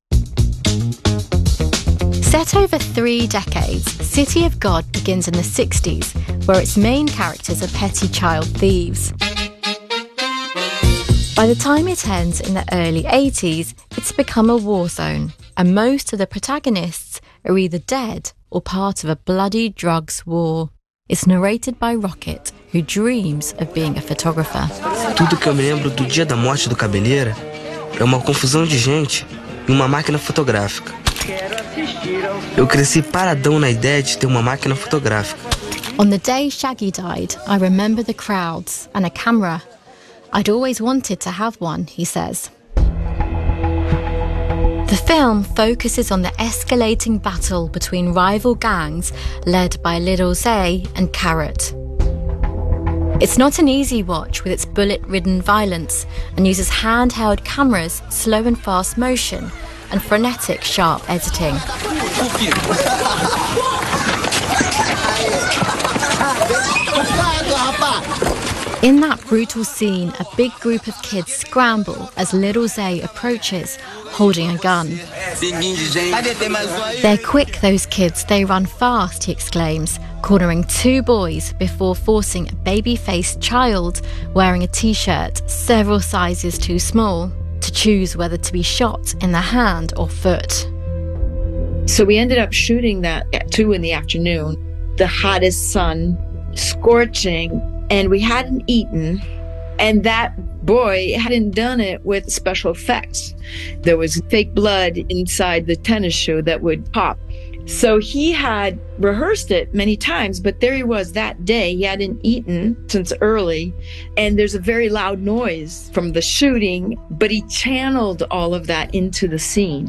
Set over three decades, City of God begins in the sixties, where its main characters are petty child thieves. By the time it ends in the early eighties, it's become a war zone, and most of the protagonists are either dead or part of a bloody drugs war. It's narrated by Rocket, who dreams of being a photographer. Tudo que eu me lembro do dia da morte do Cabeleira é uma confusão de gente e uma máquina fotográfica. Eu cresci paradão na ideia de ter uma máquina fotográfica. On the day Shaggy died, I remember the crowds and a camera. I'd always wanted to have one, he says. The film focuses on the escalating battle between rival gangs led by Little Zay and Carrot. It's not an easy watch with its bullet-ridden violence, and uses handheld cameras, slow and fast motion, and frenetic sharp editing. In that brutal scene, a big group of kids scramble as Little Zay approaches, holding a gun. They're quick, those kids. They run fast, he exclaims, cornering two boys before forcing a baby-faced child wearing a t-shirt several sizes too small to choose whether to be shot in the hand or foot. So we ended up shooting that at two in the afternoon, the hottest sun, scorching, and we hadn't eaten. And that boy hadn't done it with special effects. There was fake blood inside the tennis shoe that would pop. So he had rehearsed it many times, but there he was that day. He hadn't eaten since early, and there's a very loud noise from the shooting, but he channeled all of that into the scene.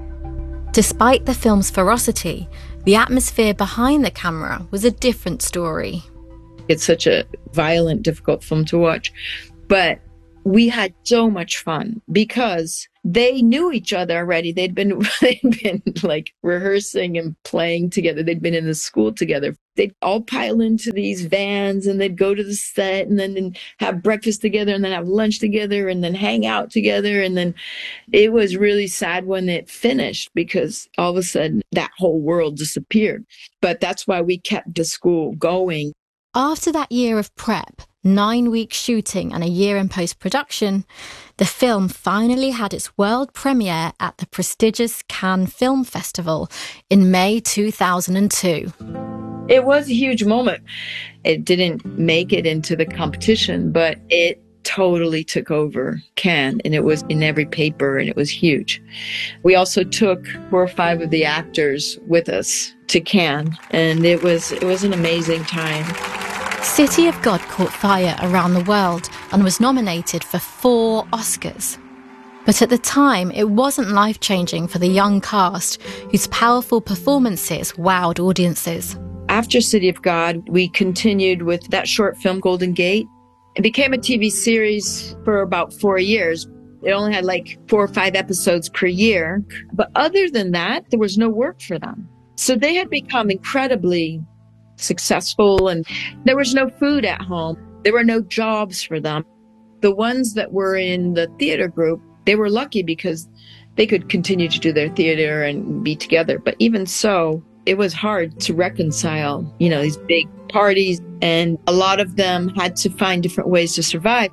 Despite the film's ferocity, the atmosphere behind the camera was a different story. It's such a violent, difficult film to watch, but we had so much fun because they knew each other already. They'd been, they'd been like rehearsing and playing together. They'd been in the school together. They'd all pile into these vans and they'd go to the set and then have breakfast together and then have lunch together and then hang out together. And then it was really sad when it finished because all of a sudden that whole world disappeared. But that's why we kept the school going. After that year of prep, nine weeks shooting and a year in post-production, the film finally had its world premiere at the prestigious Cannes Film Festival in May two thousand two. It was a huge moment. It didn't make it into the competition, but it totally took over Cannes, and it was in every paper, and it was huge. We also took four or five of the actors with us to Cannes, and it was it was an amazing time. City of God caught fire around the world and was nominated for four Oscars. But at the time, it wasn't life-changing for the young cast, whose powerful performances wowed audiences. After City of God, we continued with that short film, Golden Gate. It became a T V series for about four years. It only had like four or five episodes per year. But other than that, there was no work for them. So they had become incredibly successful, and there was no food at home. There were no jobs for them. The ones that were in the theater group, they were lucky because they could continue to do their theater and be together. But even so, it was hard to reconcile, you know, these big parties, and a lot of them had to find different ways to survive.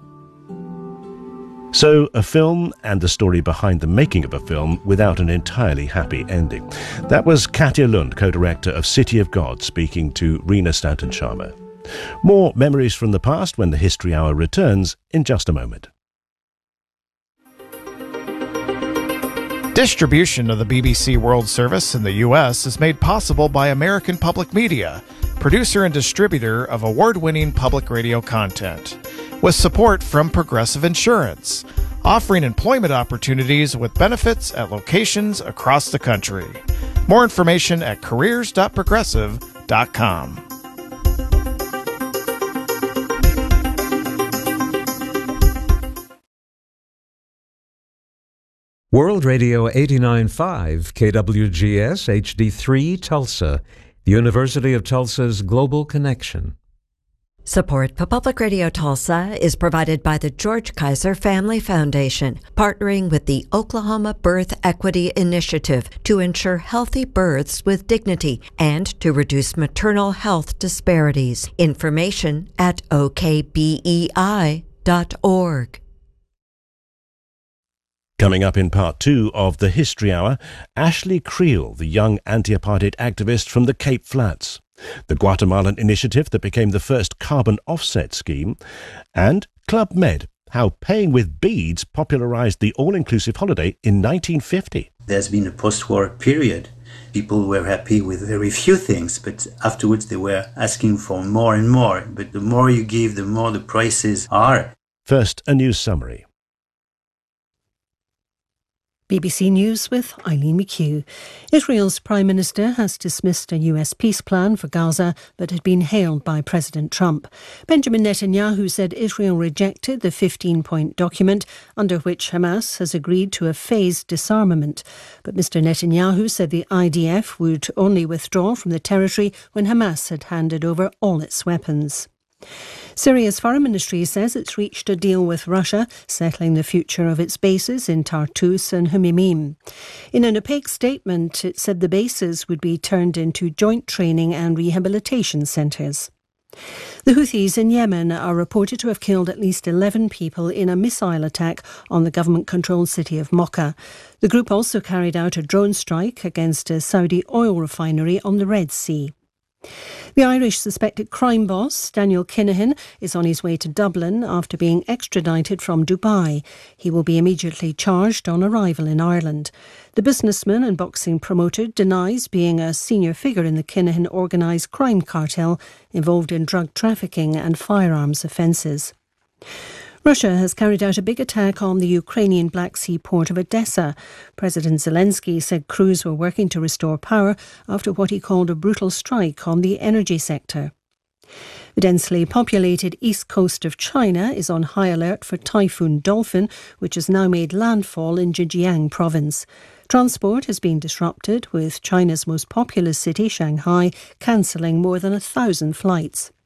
So, a film and the story behind the making of a film without an entirely happy ending. That was Katja Lund, co-director of City of God, speaking to Reena Stanton Sharma. More memories from the past when the History Hour returns in just a moment. Distribution of the B B C World Service in the U S is made possible by American Public Media, producer and distributor of award-winning public radio content, with support from Progressive Insurance, offering employment opportunities with benefits at locations across the country. More information at careers dot progressive dot com. World Radio eighty-nine point five, K W G S H D three Tulsa, the University of Tulsa's Global Connection. Support for Public Radio Tulsa is provided by the George Kaiser Family Foundation, partnering with the Oklahoma Birth Equity Initiative to ensure healthy births with dignity and to reduce maternal health disparities. Information at O K B E I dot org. Coming up in part two of the History Hour, Ashley Creel, the young anti-apartheid activist from the Cape Flats, the Guatemalan initiative that became the first carbon offset scheme, and Club Med, how paying with beads popularized the all-inclusive holiday in nineteen fifty. There's been a post-war period. People were happy with very few things, but afterwards they were asking for more and more. But the more you give, the more the prices are. First, a news summary. B B C News with Eileen McHugh. Israel's Prime Minister has dismissed a U S peace plan for Gaza that had been hailed by President Trump. Benjamin Netanyahu said Israel rejected the fifteen-point document under which Hamas has agreed to a phased disarmament. But Mr Netanyahu said the I D F would only withdraw from the territory when Hamas had handed over all its weapons. Syria's foreign ministry says it's reached a deal with Russia, settling the future of its bases in Tartus and Humimim. In an opaque statement, it said the bases would be turned into joint training and rehabilitation centres. The Houthis in Yemen are reported to have killed at least eleven people in a missile attack on the government-controlled city of Mocha. The group also carried out a drone strike against a Saudi oil refinery on the Red Sea. The Irish suspected crime boss, Daniel Kinahan, is on his way to Dublin after being extradited from Dubai. He will be immediately charged on arrival in Ireland. The businessman and boxing promoter denies being a senior figure in the Kinahan organised crime cartel involved in drug trafficking and firearms offences. Russia has carried out a big attack on the Ukrainian Black Sea port of Odessa. President Zelensky said crews were working to restore power after what he called a brutal strike on the energy sector. The densely populated east coast of China is on high alert for Typhoon Dolphin, which has now made landfall in Zhejiang province. Transport has been disrupted, with China's most populous city, Shanghai, cancelling more than a thousand flights.